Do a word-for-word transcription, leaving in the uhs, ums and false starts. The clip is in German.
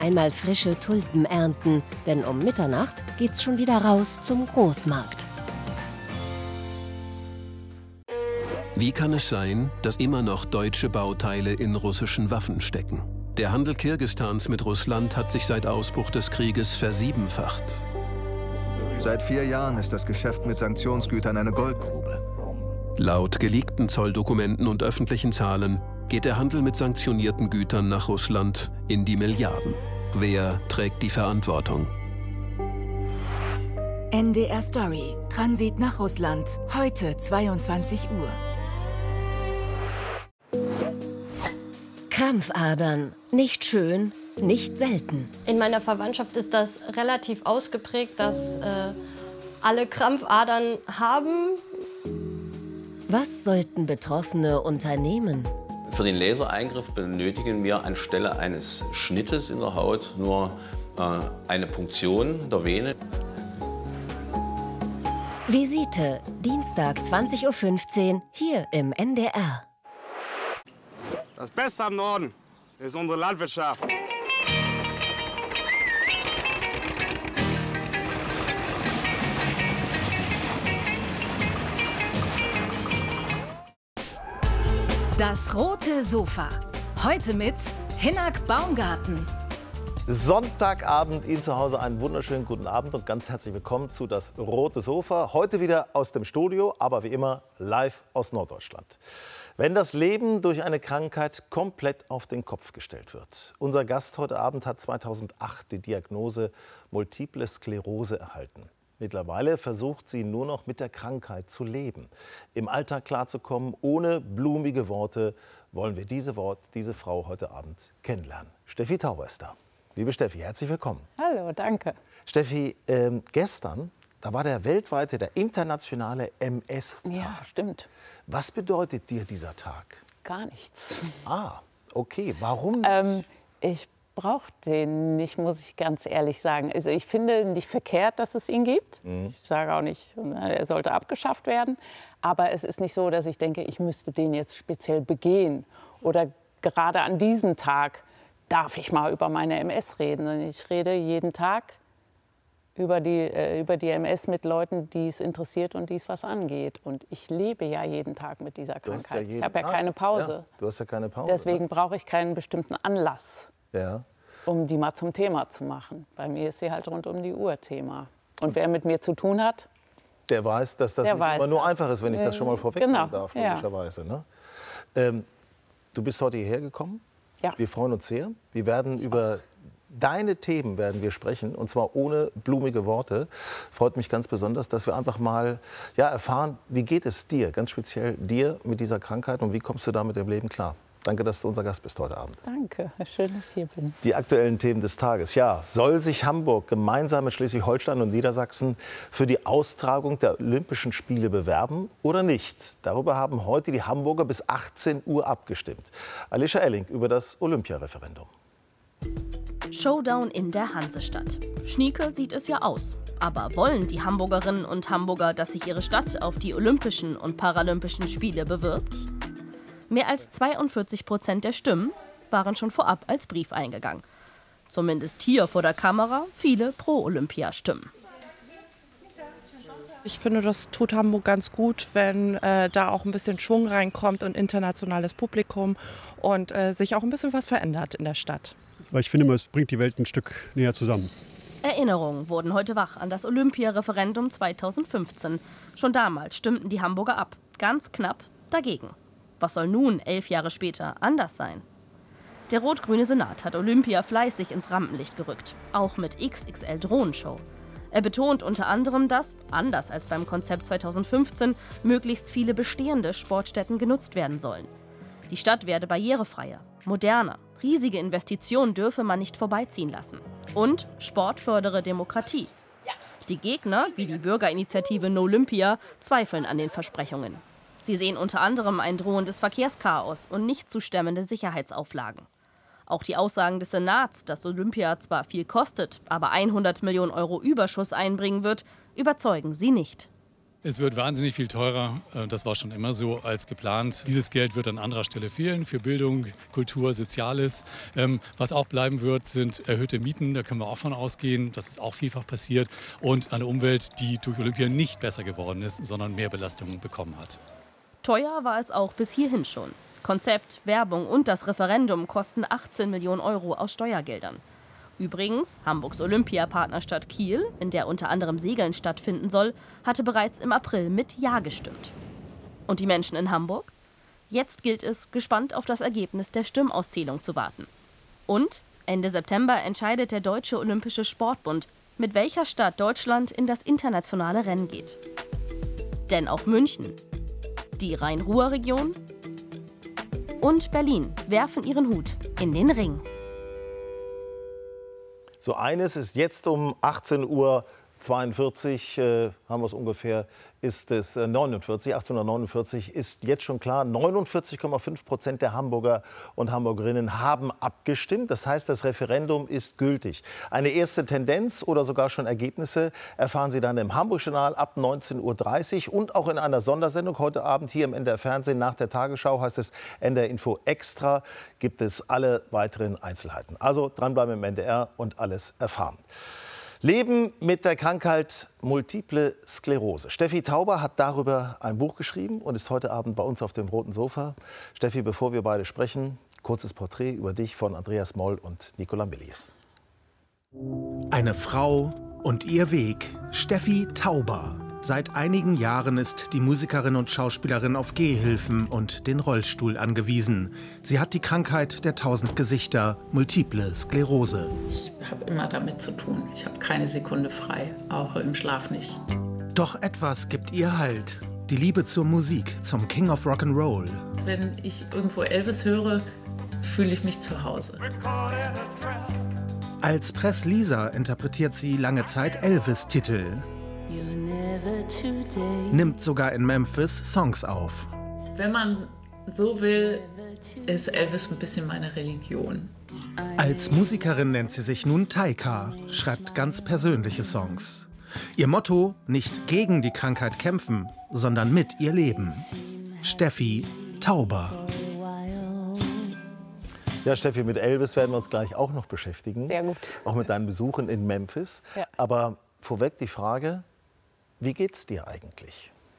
Einmal frische Tulpen ernten, denn um Mitternacht geht's schon wieder raus zum Großmarkt. Wie kann es sein, dass immer noch deutsche Bauteile in russischen Waffen stecken? Der Handel Kirgisistans mit Russland hat sich seit Ausbruch des Krieges versiebenfacht. Seit vier Jahren ist das Geschäft mit Sanktionsgütern eine Goldgrube. Laut geleakten Zolldokumenten und öffentlichen Zahlen geht der Handel mit sanktionierten Gütern nach Russland in die Milliarden. Wer trägt die Verantwortung? N D R Story. Transit nach Russland. Heute zweiundzwanzig Uhr. Krampfadern. Nicht schön, nicht selten. In meiner Verwandtschaft ist das relativ ausgeprägt, dass äh, alle Krampfadern haben. Was sollten Betroffene unternehmen? Für den Lasereingriff benötigen wir anstelle eines Schnittes in der Haut nur äh, eine Punktion der Vene. Visite, Dienstag zwanzig Uhr fünfzehn, hier im N D R. Das Beste am Norden ist unsere Landwirtschaft. Das rote Sofa. Heute mit Hinak Baumgarten. Sonntagabend, Ihnen zu Hause einen wunderschönen guten Abend und ganz herzlich willkommen zu Das rote Sofa. Heute wieder aus dem Studio, aber wie immer live aus Norddeutschland. Wenn das Leben durch eine Krankheit komplett auf den Kopf gestellt wird. Unser Gast heute Abend hat zweitausendacht die Diagnose Multiple Sklerose erhalten. Mittlerweile versucht sie nur noch mit der Krankheit zu leben. Im Alltag klarzukommen, ohne blumige Worte, wollen wir diese, Wort, diese Frau heute Abend kennenlernen. Steffi Tauber ist da. Liebe Steffi, herzlich willkommen. Hallo, danke. Steffi, ähm, gestern, da war der weltweite, der internationale M S-Tag. Ja, stimmt. Was bedeutet dir dieser Tag? Gar nichts. Ah, okay. Warum? Ähm, ich brauche den nicht, muss ich ganz ehrlich sagen. Also ich finde nicht verkehrt, dass es ihn gibt. Mhm. Ich sage auch nicht, er sollte abgeschafft werden. Aber es ist nicht so, dass ich denke, ich müsste den jetzt speziell begehen. Oder gerade an diesem Tag darf ich mal über meine M S reden. Ich rede jeden Tag über die, äh, über die M S mit Leuten, die es interessiert und die es was angeht. Und ich lebe ja jeden Tag mit dieser Krankheit. Ja, ich habe ja keine Pause. Ja, du hast ja keine Pause. Deswegen ne? brauche ich keinen bestimmten Anlass, ja. um die mal zum Thema zu machen. Bei mir ist sie halt rund um die Uhr Thema. Und wer mit mir zu tun hat, der weiß, dass das nicht immer nur das. einfach ist, wenn ich das schon mal vorwegnehmen genau. darf, ja. logischerweise. Ne? Ähm, du bist heute hierher gekommen. Ja. Wir freuen uns sehr. Wir werden über deine Themen werden wir sprechen, und zwar ohne blumige Worte. Freut mich ganz besonders, dass wir einfach mal ja, erfahren, wie geht es dir, ganz speziell dir mit dieser Krankheit und wie kommst du da mit dem Leben klar. Danke, dass du unser Gast bist heute Abend. Danke, schön, dass ich hier bin. Die aktuellen Themen des Tages. Ja, soll sich Hamburg gemeinsam mit Schleswig-Holstein und Niedersachsen für die Austragung der Olympischen Spiele bewerben oder nicht? Darüber haben heute die Hamburger bis achtzehn Uhr abgestimmt. Alicia Elling über das Olympiareferendum. Showdown in der Hansestadt. Schnieke sieht es ja aus. Aber wollen die Hamburgerinnen und Hamburger, dass sich ihre Stadt auf die Olympischen und Paralympischen Spiele bewirbt? Mehr als zweiundvierzig Prozent der Stimmen waren schon vorab als Brief eingegangen. Zumindest hier vor der Kamera viele Pro-Olympia-Stimmen. Ich finde, das tut Hamburg ganz gut, wenn äh, da auch ein bisschen Schwung reinkommt und internationales Publikum und äh, sich auch ein bisschen was verändert in der Stadt. Weil ich finde, es bringt die Welt ein Stück näher zusammen. Erinnerungen wurden heute wach an das Olympiareferendum zweitausendfünfzehn. Schon damals stimmten die Hamburger ab, ganz knapp dagegen. Was soll nun, elf Jahre später, anders sein? Der rot-grüne Senat hat Olympia fleißig ins Rampenlicht gerückt, auch mit X X L-Drohnenshow. Er betont unter anderem, dass, anders als beim Konzept zweitausendfünfzehn, möglichst viele bestehende Sportstätten genutzt werden sollen. Die Stadt werde barrierefreier, moderner, riesige Investitionen dürfe man nicht vorbeiziehen lassen. Und Sport fördere Demokratie. Die Gegner, wie die Bürgerinitiative NoLympia, zweifeln an den Versprechungen. Sie sehen unter anderem ein drohendes Verkehrschaos und nicht zu stemmende Sicherheitsauflagen. Auch die Aussagen des Senats, dass Olympia zwar viel kostet, aber hundert Millionen Euro Überschuss einbringen wird, überzeugen sie nicht. Es wird wahnsinnig viel teurer. Das war schon immer so als geplant. Dieses Geld wird an anderer Stelle fehlen für Bildung, Kultur, Soziales. Was auch bleiben wird, sind erhöhte Mieten. Da können wir auch von ausgehen. Das ist auch vielfach passiert. Und eine Umwelt, die durch Olympia nicht besser geworden ist, sondern mehr Belastungen bekommen hat. Teuer war es auch bis hierhin schon. Konzept, Werbung und das Referendum kosten achtzehn Millionen Euro aus Steuergeldern. Übrigens, Hamburgs Olympiapartnerstadt Kiel, in der unter anderem Segeln stattfinden soll, hatte bereits im April mit Ja gestimmt. Und die Menschen in Hamburg? Jetzt gilt es, gespannt auf das Ergebnis der Stimmauszählung zu warten. Und Ende September entscheidet der Deutsche Olympische Sportbund, mit welcher Stadt Deutschland in das internationale Rennen geht. Denn auch München, die Rhein-Ruhr-Region und Berlin werfen ihren Hut in den Ring. So, eines ist jetzt um achtzehn Uhr zweiundvierzig, äh, haben wir es ungefähr, ist es äh, neunundvierzig, achtzehnhundertneunundvierzig, ist jetzt schon klar, neunundvierzig Komma fünf Prozent der Hamburger und Hamburgerinnen haben abgestimmt. Das heißt, das Referendum ist gültig. Eine erste Tendenz oder sogar schon Ergebnisse erfahren Sie dann im Hamburg-Journal ab neunzehn Uhr dreißig und auch in einer Sondersendung heute Abend hier im N D R Fernsehen nach der Tagesschau, heißt es N D R Info Extra, gibt es alle weiteren Einzelheiten. Also dranbleiben im N D R und alles erfahren. Leben mit der Krankheit Multiple Sklerose. Steffi Tauber hat darüber ein Buch geschrieben und ist heute Abend bei uns auf dem roten Sofa. Steffi, bevor wir beide sprechen, kurzes Porträt über dich von Andreas Moll und Nicola Millies. Eine Frau und ihr Weg. Steffi Tauber. Seit einigen Jahren ist die Musikerin und Schauspielerin auf Gehhilfen und den Rollstuhl angewiesen. Sie hat die Krankheit der tausend Gesichter, Multiple Sklerose. Ich habe immer damit zu tun. Ich habe keine Sekunde frei, auch im Schlaf nicht. Doch etwas gibt ihr Halt. Die Liebe zur Musik, zum King of Rock'n'Roll. Wenn ich irgendwo Elvis höre, fühle ich mich zu Hause. Als Press-Lisa interpretiert sie lange Zeit Elvis-Titel. Nimmt sogar in Memphis Songs auf. Wenn man so will, ist Elvis ein bisschen meine Religion. Als Musikerin nennt sie sich nun Taika, schreibt ganz persönliche Songs. Ihr Motto: nicht gegen die Krankheit kämpfen, sondern mit ihr leben. Steffi Tauber. Ja, Steffi, mit Elvis werden wir uns gleich auch noch beschäftigen. Sehr gut. Auch mit deinen Besuchen in Memphis. Ja. Aber vorweg die Frage: Wie geht's dir eigentlich?